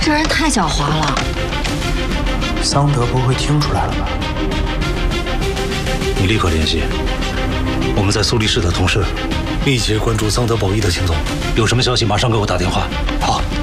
这人太狡猾了。 桑德不会听出来了吧？ 你立刻联系我们在苏黎世的同事，密切关注桑德宝一的行踪。有什么消息马上给我打电话。好。